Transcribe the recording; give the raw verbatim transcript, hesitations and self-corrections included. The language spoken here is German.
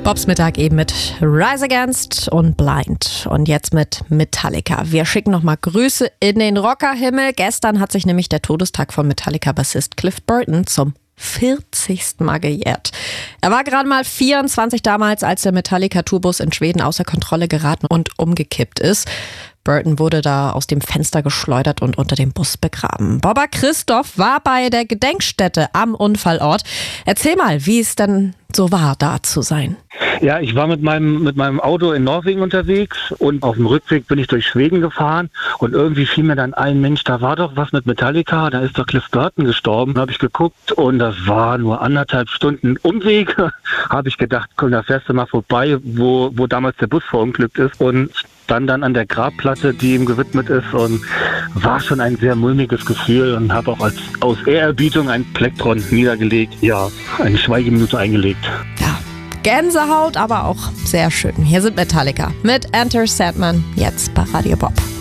Bobs Mittag eben mit Rise Against und Blind und jetzt mit Metallica. Wir schicken nochmal Grüße in den Rockerhimmel. Gestern hat sich nämlich der Todestag von Metallica-Bassist Cliff Burton zum vierzigsten Mal gejährt. Er war gerade mal vierundzwanzig damals, als der Metallica-Tourbus in Schweden außer Kontrolle geraten und umgekippt ist. Burton wurde da aus dem Fenster geschleudert und unter dem Bus begraben. Bobber Christoph war bei der Gedenkstätte am Unfallort. Erzähl mal, wie es denn so war, da zu sein. Ja, ich war mit meinem mit meinem Auto in Norwegen unterwegs und auf dem Rückweg bin ich durch Schweden gefahren und irgendwie fiel mir dann ein, Mensch, da war doch was mit Metallica, da ist doch Cliff Burton gestorben. Da habe ich geguckt und das war nur anderthalb Stunden Umweg. Habe ich gedacht, komm, da fährst du mal vorbei, wo, wo damals der Bus verunglückt ist und dann dann an der Grabplatte, die ihm gewidmet ist, und war schon ein sehr mulmiges Gefühl und habe auch als aus Ehrerbietung ein Plektron niedergelegt, ja, eine Schweigeminute eingelegt. Ja, Gänsehaut, aber auch sehr schön. Hier sind Metallica mit Enter Sandman, jetzt bei Radio Bob.